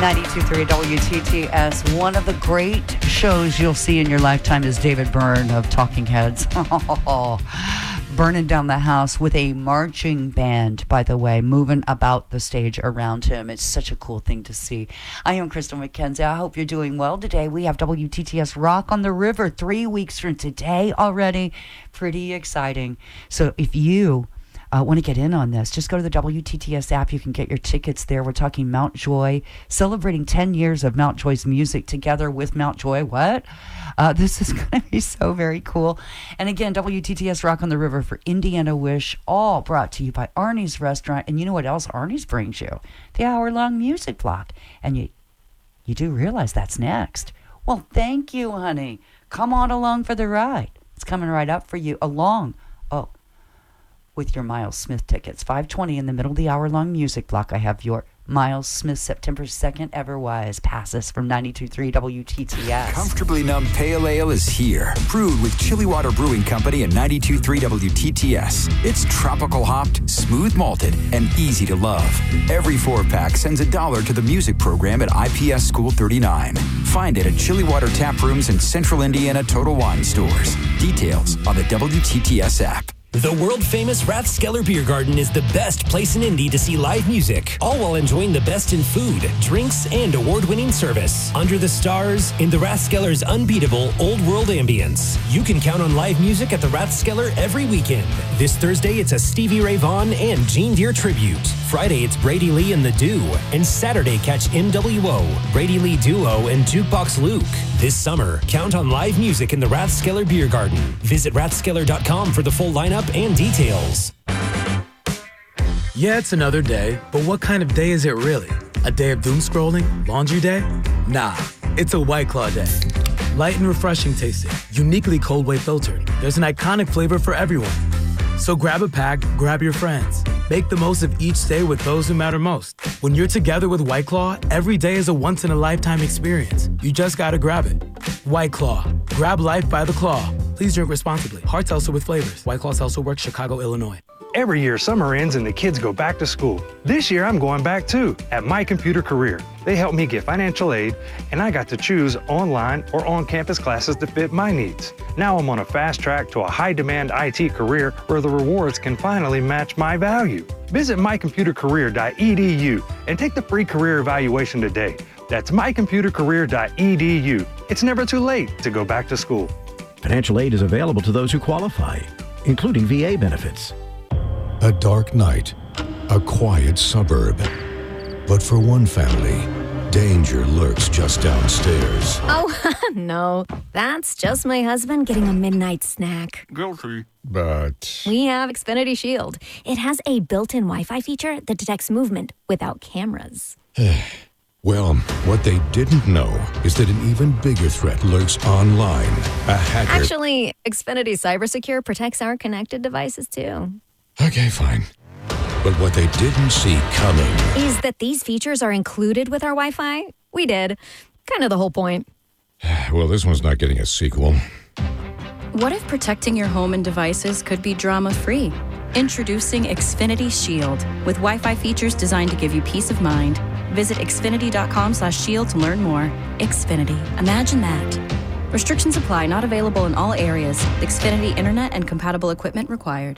92.3 WTTS. One of the great shows you'll see in your lifetime is David Byrne of Talking Heads. Burning down the house with a marching band, by the way, moving about the stage around him. It's such a cool thing to see. I am Crystal McKenzie. I hope you're doing well today. We have WTTS Rock on the River 3 weeks from today already. Pretty exciting. So if you want to get in on this, just go to the WTTS app. You can get your tickets there. We're talking Mount Joy, celebrating 10 years of Mount Joy's music together with Mount Joy. What? This is going to be so very cool. And again, WTTS Rock on the River for Indiana Wish, all brought to you by Arnie's Restaurant. And you know what else Arnie's brings you? The hour-long music block. And you do realize that's next. Well, thank you, honey. Come on along for the ride. It's coming right up for you along. Oh, with your Miles Smith tickets. 5:20 in the middle of the hour-long music block. I have your Miles Smith September 2nd Everwise passes from 92.3 WTTS. Comfortably Numb Pale Ale is here. Brewed with Chili Water Brewing Company and 92.3 WTTS. It's tropical hopped, smooth malted, and easy to love. Every 4-pack sends $1 to the music program at IPS School 39. Find it at Chili Water Tap Rooms and Central Indiana Total Wine Stores. Details on the WTTS app. The world-famous Rathskeller Beer Garden is the best place in Indy to see live music, all while enjoying the best in food, drinks, and award-winning service. Under the stars, in the Rathskeller's unbeatable Old World ambience, you can count on live music at the Rathskeller every weekend. This Thursday, it's a Stevie Ray Vaughan and Gene Deere tribute. Friday, it's Brady Lee and The Dew. And Saturday, catch MWO, Brady Lee Duo, and Jukebox Luke. This summer, count on live music in the Rathskeller Beer Garden. Visit rathskeller.com for the full lineup and details. Yeah, it's another day, but what kind of day is it really? A day of doom scrolling? Laundry day? Nah, it's a White Claw day. Light and refreshing tasting, uniquely cold way filtered. There's an iconic flavor for everyone. So grab a pack, grab your friends. Make the most of each day with those who matter most. When you're together with White Claw, every day is a once-in-a-lifetime experience. You just gotta grab it. White Claw. Grab life by the claw. Please drink responsibly. Hard seltzer with flavors. White Claw Seltzer Works, Chicago, Illinois. Every year, summer ends and the kids go back to school. This year, I'm going back too, at My Computer Career. They helped me get financial aid, and I got to choose online or on-campus classes to fit my needs. Now I'm on a fast track to a high-demand IT career where the rewards can finally match my value. Visit mycomputercareer.edu and take the free career evaluation today. That's mycomputercareer.edu. It's never too late to go back to school. Financial aid is available to those who qualify, including VA benefits. A dark night, a quiet suburb. But for one family, danger lurks just downstairs. Oh, no. That's just my husband getting a midnight snack. Guilty. But We have Xfinity Shield. It has a built-in Wi-Fi feature that detects movement without cameras. well, what they didn't know is that an even bigger threat lurks online. A hacker. Actually, Xfinity CyberSecure protects our connected devices, too. Okay, fine. But what they didn't see coming Is that these features are included with our Wi-Fi? We did. Kind of the whole point. Well, this one's not getting a sequel. What if protecting your home and devices could be drama-free? Introducing Xfinity Shield, with Wi-Fi features designed to give you peace of mind. Visit xfinity.com/shield to learn more. Xfinity. Imagine that. Restrictions apply. Not available in all areas. Xfinity Internet and compatible equipment required.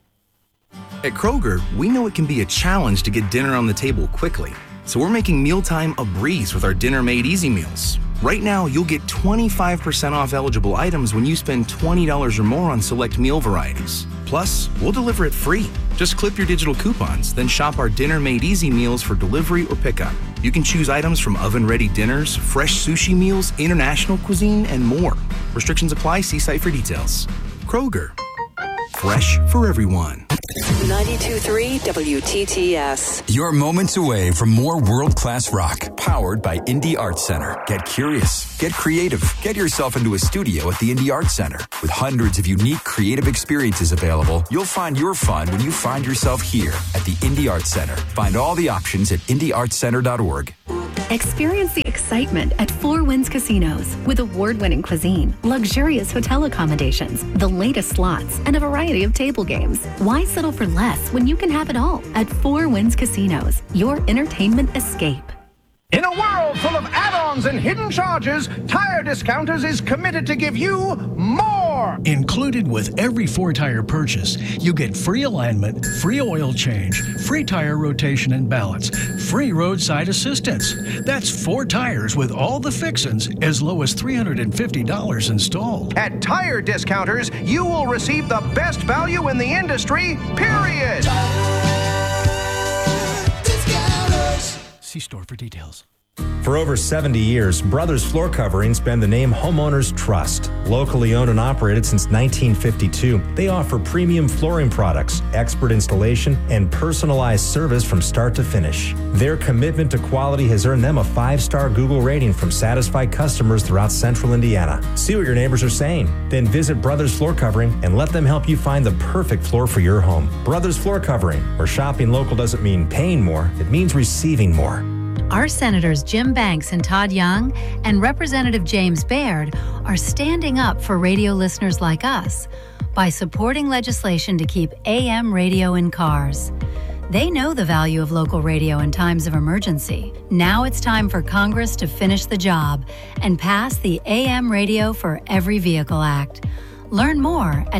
At Kroger, we know it can be a challenge to get dinner on the table quickly. So we're making mealtime a breeze with our Dinner Made Easy meals. Right now, you'll get 25% off eligible items when you spend $20 or more on select meal varieties. Plus, we'll deliver it free. Just clip your digital coupons, then shop our Dinner Made Easy meals for delivery or pickup. You can choose items from oven-ready dinners, fresh sushi meals, international cuisine, and more. Restrictions apply. See site for details. Kroger. Fresh for everyone. 92.3 WTTS. You're moments away from more world-class rock, powered by Indie Arts Center. Get curious, get creative, get yourself into a studio at the Indie Arts Center. With hundreds of unique creative experiences available, you'll find your fun when you find yourself here at the Indie Arts Center. Find all the options at indieartscenter.org. Experience the excitement at Four Winds Casinos with award-winning cuisine, luxurious hotel accommodations, the latest slots, and a variety of table games. Why settle for less when you can have it all at Four Winds Casinos, your entertainment escape? In a world world full of add-ons and hidden charges, Tire Discounters is committed to give you more. Included with every 4-tire purchase, you get free alignment, free oil change, free tire rotation and balance, free roadside assistance. That's 4 tires with all the fixins as low as $350 installed. At Tire Discounters, you will receive the best value in the industry, period. See store for details. For over 70 years, Brothers Floor Coverings been the name homeowners trust. Locally owned and operated since 1952, they offer premium flooring products, expert installation, and personalized service from start to finish. Their commitment to quality has earned them a 5-star Google rating from satisfied customers throughout central Indiana. See what your neighbors are saying. Then visit Brothers Floor Covering and let them help you find the perfect floor for your home. Brothers Floor Covering, where shopping local doesn't mean paying more, it means receiving more. Our Senators Jim Banks and Todd Young and Representative James Baird are standing up for radio listeners like us by supporting legislation to keep AM radio in cars. They know the value of local radio in times of emergency. Now it's time for Congress to finish the job and pass the AM Radio for Every Vehicle Act. Learn more at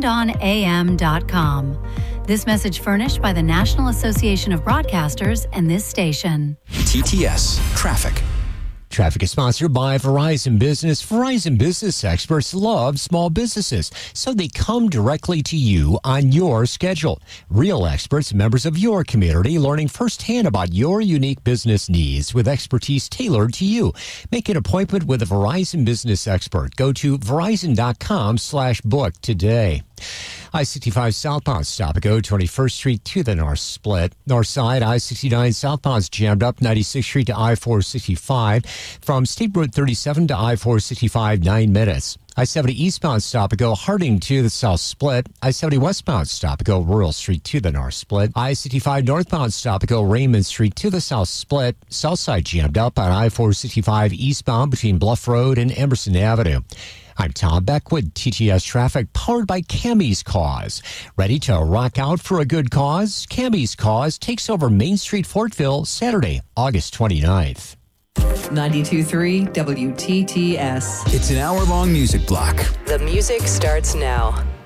dependonam.com. This message furnished by the National Association of Broadcasters and this station. TTS Traffic. Traffic is sponsored by Verizon Business. Verizon Business experts love small businesses, so they come directly to you on your schedule. Real experts, members of your community, learning firsthand about your unique business needs with expertise tailored to you. Make an appointment with a Verizon Business expert. Go to verizon.com/book today. I-65 southbound stop and go 21st Street to the North Split. North side, I-69 southbound's jammed up 96th Street to I-465. From State Road 37 to I-465, 9 minutes. I-70 eastbound stop and go Harding to the South Split. I-70 westbound stop and go Rural Street to the North Split. I-65 northbound stop and go Raymond Street to the South Split. South side jammed up on I-465 eastbound between Bluff Road and Emerson Avenue. I'm Tom Beckwood, TTS Traffic, powered by Cammie's Cause. Ready to rock out for a good cause? Cammie's Cause takes over Main Street, Fortville, Saturday, August 29th. 92.3 WTTS. It's an hour-long music block. The music starts now.